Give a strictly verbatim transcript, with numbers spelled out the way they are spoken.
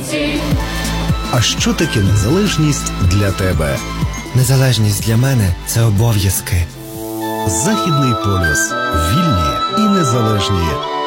українці. А що таке незалежність для тебе? Незалежність для мене – це обов'язки. Західний полюс. Вільні і незалежні.